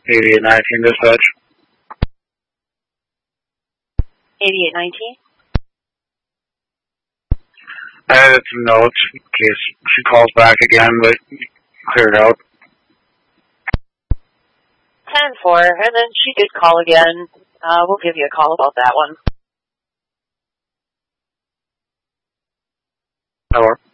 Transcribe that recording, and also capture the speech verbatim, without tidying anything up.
eighty-eight nineteen dispatch. eighty-eight nineteen? I added some notes in case she calls back again, but cleared out. ten four, and then she did call again. Uh, we'll give you a call about that one. Or